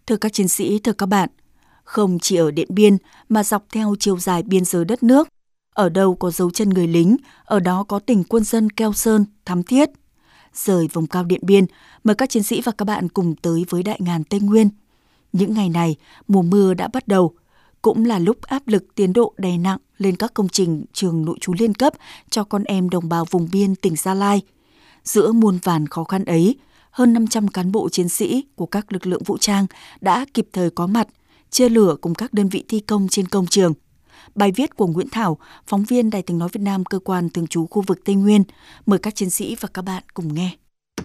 Thưa các chiến sĩ, thưa các bạn, không chỉ ở Điện Biên mà dọc theo chiều dài biên giới đất nước, ở đâu có dấu chân người lính, ở đó có tình quân dân keo sơn, thắm thiết. Rời vùng cao Điện Biên, mời các chiến sĩ và các bạn cùng tới với đại ngàn Tây Nguyên. Những ngày này, mùa mưa đã bắt đầu, cũng là lúc áp lực tiến độ đè nặng lên các công trình trường nội trú liên cấp cho con em đồng bào vùng biên tỉnh Gia Lai. Giữa muôn vàn khó khăn ấy, hơn 500 cán bộ chiến sĩ của các lực lượng vũ trang đã kịp thời có mặt, chia lửa cùng các đơn vị thi công trên công trường. Bài viết của Nguyễn Thảo, phóng viên Đài Tiếng nói Việt Nam, cơ quan thường trú khu vực Tây Nguyên. Mời các chiến sĩ và các bạn cùng nghe.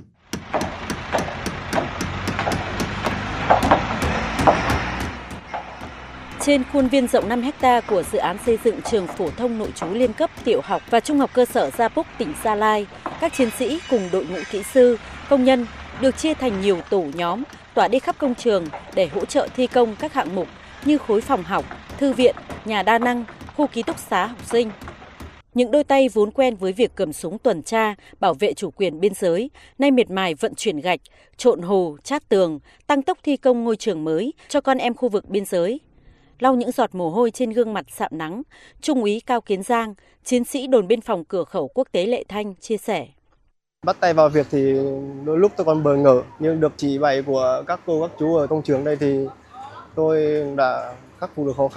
Trên khuôn viên rộng 5 ha của dự án xây dựng trường phổ thông nội trú liên cấp tiểu học và trung học cơ sở Gia Búc, tỉnh Gia Lai, các chiến sĩ cùng đội ngũ kỹ sư, công nhân được chia thành nhiều tổ nhóm tỏa đi khắp công trường để hỗ trợ thi công các hạng mục như khối phòng học, thư viện, nhà đa năng, khu ký túc xá học sinh. Những đôi tay vốn quen với việc cầm súng tuần tra, bảo vệ chủ quyền biên giới, nay miệt mài vận chuyển gạch, trộn hồ, chát tường, tăng tốc thi công ngôi trường mới cho con em khu vực biên giới. Lau những giọt mồ hôi trên gương mặt sạm nắng, Trung úy Cao Kiến Giang, chiến sĩ đồn biên phòng cửa khẩu quốc tế Lệ Thanh chia sẻ. Bắt tay vào việc thì đôi lúc tôi còn bỡ ngỡ, nhưng được chỉ bày của các cô các chú ở công trường đây thì tôi đã khắc phục được khó khăn.